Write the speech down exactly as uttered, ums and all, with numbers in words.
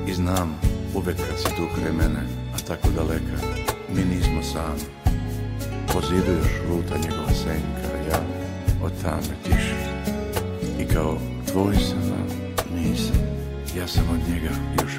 I znam, uvek kad si tu kraj mene, a tako daleka, mi nismo sami. Po zidu još luta njegova senka, ja od tame tiše. I kao tvoj sam, a nisam, ja sam od njega još